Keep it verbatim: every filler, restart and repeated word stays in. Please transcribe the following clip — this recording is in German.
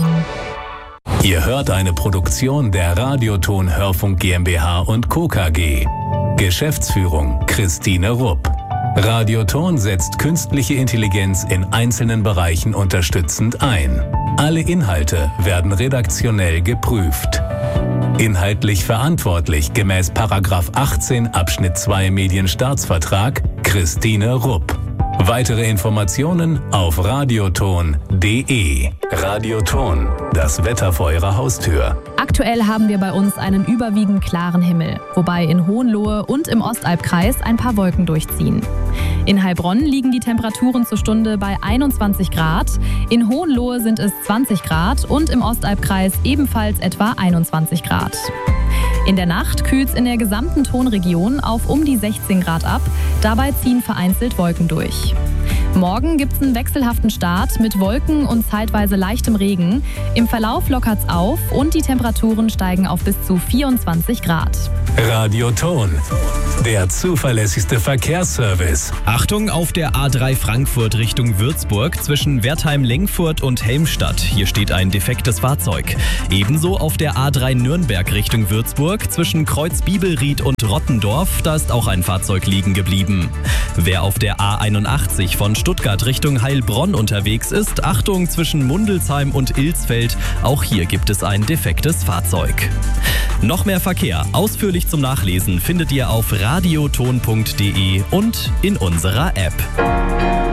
Ihr hört eine Produktion der Radioton Hörfunk GmbH und Co. K G. Geschäftsführung Christine Rupp. Radioton setzt künstliche Intelligenz in einzelnen Bereichen unterstützend ein. Alle Inhalte werden redaktionell geprüft. Inhaltlich verantwortlich gemäß Paragraph achtzehn Abschnitt zwei Medienstaatsvertrag Christine Rupp. Weitere Informationen auf radioton punkt de. Radioton, das Wetter vor Ihrer Haustür. Aktuell haben wir bei uns einen überwiegend klaren Himmel, wobei in Hohenlohe und im Ostalbkreis ein paar Wolken durchziehen. In Heilbronn liegen die Temperaturen zur Stunde bei einundzwanzig Grad, in Hohenlohe sind es zwanzig Grad und im Ostalbkreis ebenfalls etwa einundzwanzig Grad. In der Nacht kühlt es in der gesamten Tonregion auf um die sechzehn Grad ab, dabei ziehen vereinzelt Wolken durch. Morgen gibt es einen wechselhaften Start mit Wolken und zeitweise leichtem Regen. Im Verlauf lockert es auf und die Temperaturen steigen auf bis zu vierundzwanzig Grad. Radioton, der zuverlässigste Verkehrsservice. Achtung auf der A drei Frankfurt Richtung Würzburg zwischen Wertheim-Lengfurt und Helmstadt. Hier steht ein defektes Fahrzeug. Ebenso auf der A drei Nürnberg Richtung Würzburg zwischen Kreuz-Bibelried und Rottendorf. Da ist auch ein Fahrzeug liegen geblieben. Wer auf der A einundachtzig von Stuttgart Richtung Heilbronn unterwegs ist, Achtung zwischen Mundelsheim und Ilsfeld. Auch hier gibt es ein defektes Fahrzeug. Noch mehr Verkehr, ausführlich zum Nachlesen, findet ihr auf radioton punkt de und in unserer App.